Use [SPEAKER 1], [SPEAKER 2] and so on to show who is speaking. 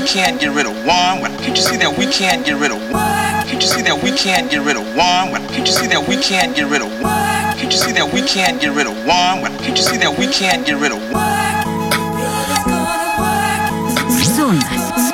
[SPEAKER 1] can't get rid of one? Can't you see that we can't get rid of one? Can't you see that we can't get rid of one? Can't you see that we can't get rid of one? Can't you see that we can't get rid of one? Can't you see that we can't get rid of one?